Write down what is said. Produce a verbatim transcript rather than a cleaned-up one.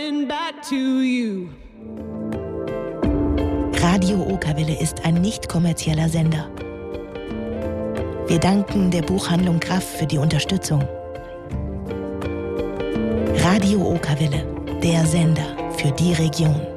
coming back to you. Radio Okerwelle ist ein nicht kommerzieller Sender. Wir danken der Buchhandlung Graff für die Unterstützung. Radio Okerwelle, der Sender für die Region.